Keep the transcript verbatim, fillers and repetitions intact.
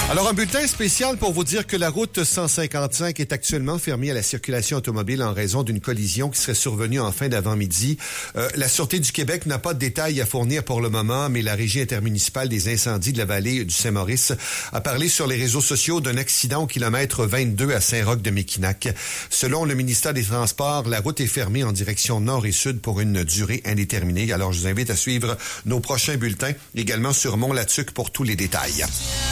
Alors, un bulletin spécial pour vous dire que la route cent cinquante-cinq est actuellement fermée à la circulation automobile en raison d'une collision qui serait survenue en fin d'avant-midi. Euh, la Sûreté du Québec n'a pas de détails à fournir pour le moment, mais la Régie intermunicipale des incendies de la vallée du Saint-Maurice a parlé sur les réseaux sociaux d'un accident au kilomètre vingt-deux à Saint-Roch-de-Méquinac. Selon le ministère des Transports, la route est fermée en direction nord et sud pour une durée indéterminée. Alors, je vous invite à suivre nos prochains bulletins, également sur Mont-Latuc pour tous les détails.